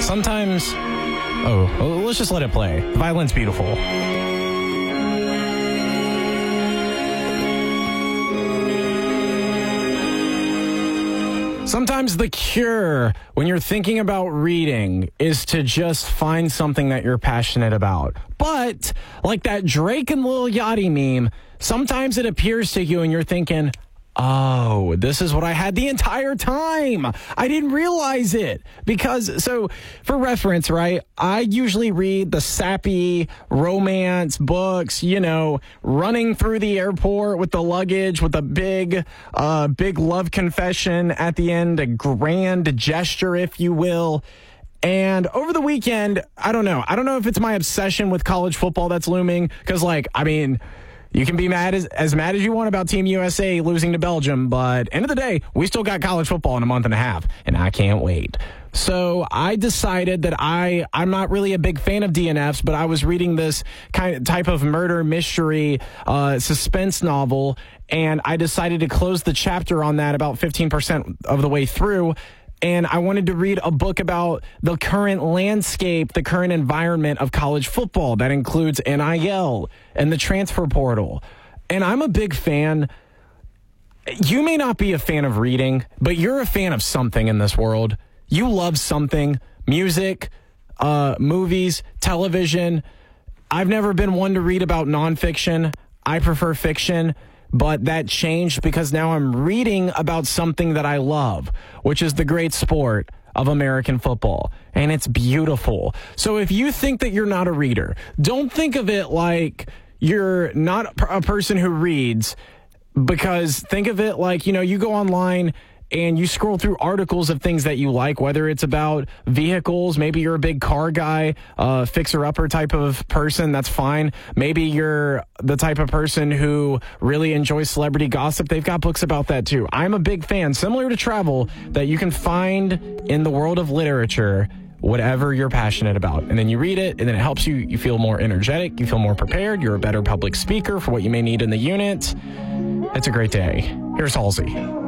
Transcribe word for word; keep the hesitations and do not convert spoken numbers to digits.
Sometimes, oh, let's just let it play. The violin's beautiful. Sometimes the cure when you're thinking about reading is to just find something that you're passionate about. But like that Drake and Lil Yachty meme, sometimes it appears to you and you're thinking, oh, this is what I had the entire time. I didn't realize it. Because, so, for reference, right, I usually read the sappy romance books, you know, running through the airport with the luggage, with a big, uh, big love confession at the end, a grand gesture, if you will. And over the weekend, I don't know. I don't know if it's my obsession with college football that's looming. Because, like, I mean... You can be mad as, as mad as you want about Team U S A losing to Belgium, but end of the day, we still got college football in a month and a half, and I can't wait. So I decided that I, I'm not really a big fan of D N Fs, but I was reading this kind of type of murder mystery uh, suspense novel, and I decided to close the chapter on that about fifteen percent of the way through. And I wanted to read a book about the current landscape, the current environment of college football. That includes N I L and the transfer portal. And I'm a big fan. You may not be a fan of reading, but you're a fan of something in this world. You love something. Music, uh, movies, television. I've never been one to read about nonfiction. I prefer fiction. But that changed because now I'm reading about something that I love, which is the great sport of American football. And it's beautiful. So if you think that you're not a reader, don't think of it like you're not a person who reads, because think of it like, you know, you go online and you scroll through articles of things that you like, whether it's about vehicles. Maybe you're a big car guy, uh, fixer-upper type of person. That's fine. Maybe you're the type of person who really enjoys celebrity gossip. They've got books about that too. I'm a big fan, similar to travel, that you can find in the world of literature whatever you're passionate about. And then you read it, and then it helps you. You feel more energetic. You feel more prepared. You're a better public speaker for what you may need in the unit. It's a great day. Here's Halsey.